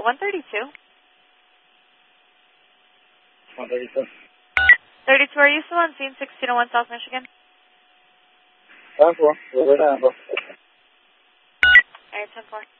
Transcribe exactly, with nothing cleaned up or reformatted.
one thirty-two. one thirty-two. thirty-two, are you still on scene sixteen oh one South Michigan? ten four. We're right on. All right, ten four.